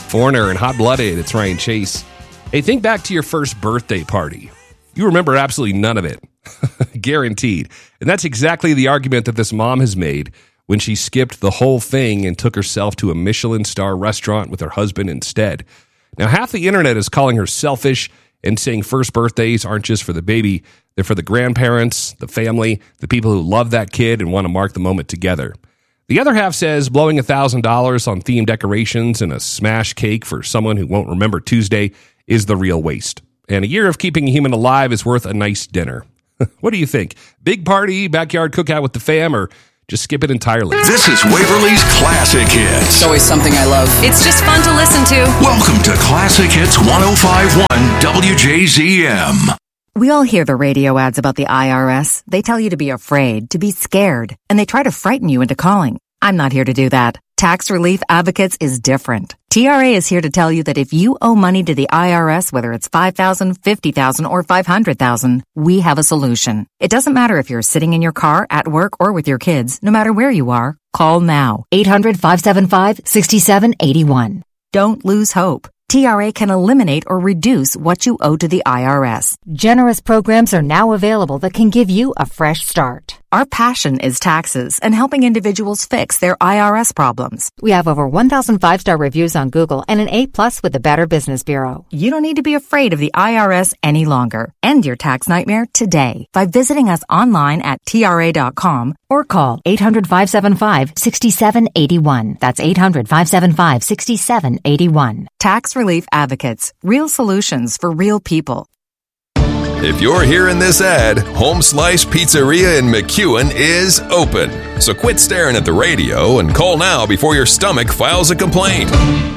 Foreigner and Hot Blooded. It's Ryan Chase. Hey, think back to your first birthday party. You remember absolutely none of it. Guaranteed. And that's exactly the argument that this mom has made when she skipped the whole thing and took herself to a Michelin star restaurant with her husband instead. Now, half the internet is calling her selfish and saying first birthdays aren't just for the baby. They're for the grandparents, the family, the people who love that kid and want to mark the moment together. The other half says blowing $1,000 on themed decorations and a smash cake for someone who won't remember Tuesday is the real waste. And a year of keeping a human alive is worth a nice dinner. What do you think? Big party, backyard cookout with the fam, or just skip it entirely? This is Waverly's Classic Hits. It's always something I love. It's just fun to listen to. Welcome to Classic Hits 105.1 WJZM. We all hear the radio ads about the IRS. They tell you to be afraid, to be scared, and they try to frighten you into calling. I'm not here to do that. Tax Relief Advocates is different. TRA is here to tell you that if you owe money to the IRS, whether it's $5,000, $50,000, or $500,000, we have a solution. It doesn't matter if you're sitting in your car, at work, or with your kids. No matter where you are, call now. 800-575-6781. Don't lose hope. TRA can eliminate or reduce what you owe to the IRS. Generous programs are now available that can give you a fresh start. Our passion is taxes and helping individuals fix their IRS problems. We have over 1,000 5-star reviews on Google and an A+ with the Better Business Bureau. You don't need to be afraid of the IRS any longer. End your tax nightmare today by visiting us online at TRA.com or call 800-575-6781. That's 800-575-6781. Tax Relief Advocates. Real solutions for real people. If you're hearing this ad, Home Slice Pizzeria in McEwen is open. So quit staring at the radio and call now before your stomach files a complaint.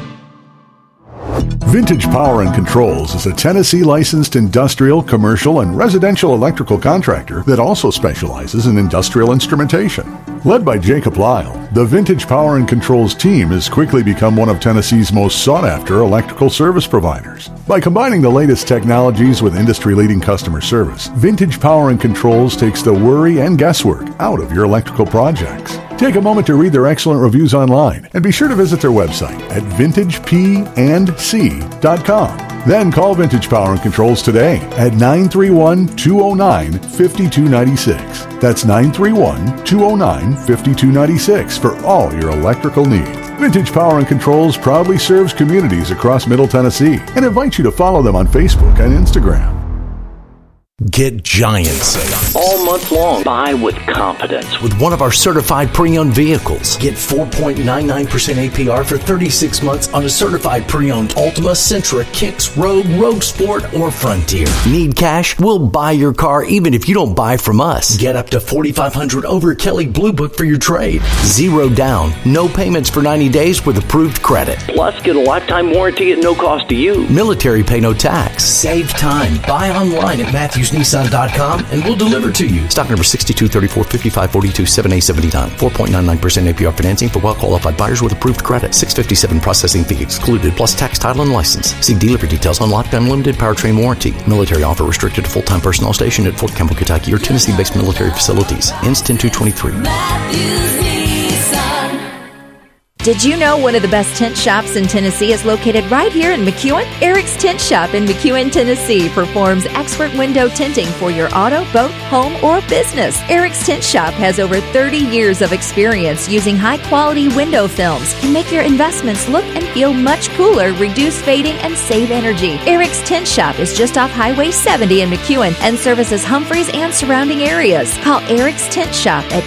Vintage Power and Controls is a Tennessee licensed industrial, commercial, and residential electrical contractor that also specializes in industrial instrumentation. Led by Jacob Lyle, the Vintage Power and Controls team has quickly become one of Tennessee's most sought-after electrical service providers. By combining the latest technologies with industry-leading customer service, Vintage Power and Controls takes the worry and guesswork out of your electrical projects. Take a moment to read their excellent reviews online and be sure to visit their website at vintagepandc.com. Then call Vintage Power and Controls today at 931-209-5296. That's 931-209-5296 for all your electrical needs. Vintage Power and Controls proudly serves communities across Middle Tennessee and invites you to follow them on Facebook and Instagram. Get giant savings all month long. Buy with confidence with one of our certified pre-owned vehicles. Get 4.99% APR for 36 months on a certified pre-owned Altima, Sentra, Kicks, Rogue Sport, or Frontier. Need cash? We'll buy your car even if you don't buy from us. Get up to $4,500 over Kelley Blue Book for your trade. Zero down, no payments for 90 days with approved credit. Plus, get a lifetime warranty at no cost to you. Military pay no tax. Save time. Buy online at MatthewsNissan.com and we'll deliver to you. Stock number 62345542 7A79. 4.99% APR financing for well-qualified buyers with approved credit. $657 processing fee excluded, plus tax, title, and license. See dealer for details on Lockdown Limited powertrain warranty. Military offer restricted to full-time personnel stationed at Fort Campbell, Kentucky, or Tennessee-based military facilities. Ends 10/2/23. Did you know one of the best tent shops in Tennessee is located right here in McEwen? Eric's Tent Shop in McEwen, Tennessee performs expert window tinting for your auto, boat, home, or business. Eric's Tent Shop has over 30 years of experience using high-quality window films to make your investments look and feel much cooler, reduce fading, and save energy. Eric's Tent Shop is just off Highway 70 in McEwen and services Humphreys and surrounding areas. Call Eric's Tent Shop at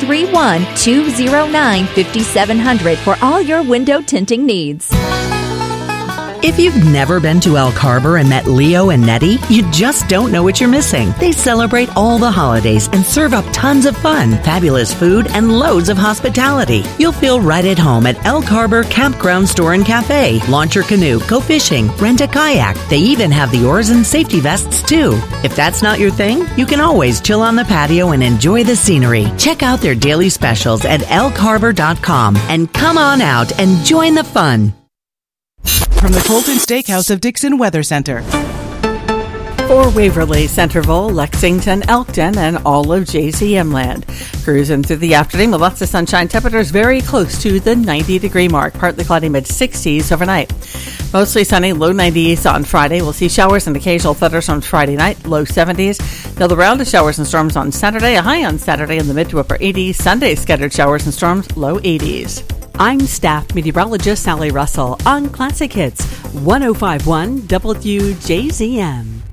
931-209-5700 for all your window tinting needs. If you've never been to Elk Harbor and met Leo and Nettie, you just don't know what you're missing. They celebrate all the holidays and serve up tons of fun, fabulous food, and loads of hospitality. You'll feel right at home at Elk Harbor Campground Store and Cafe. Launch your canoe, go fishing, rent a kayak. They even have the oars and safety vests, too. If that's not your thing, you can always chill on the patio and enjoy the scenery. Check out their daily specials at elkharbor.com and come on out and join the fun. From the Colton Steakhouse of Dixon Weather Center. For Waverly, Centerville, Lexington, Elkton, and all of JZM land. Cruising through the afternoon with lots of sunshine. Temperatures very close to the 90-degree mark. Partly cloudy, mid-60s overnight. Mostly sunny, low 90s on Friday. We'll see showers and occasional thunderstorms Friday night, low 70s. Another round of showers and storms on Saturday. A high on Saturday in the mid to upper 80s. Sunday, scattered showers and storms, low 80s. I'm staff meteorologist Sally Russell on Classic Hits 105.1 WJZM.